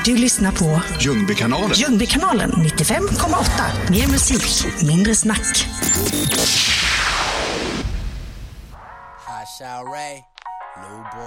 Du lyssnar på Ljungbykanalen. Ljungbykanalen 95,8. Mer musik, mindre snack. Hasha Ray, new boy.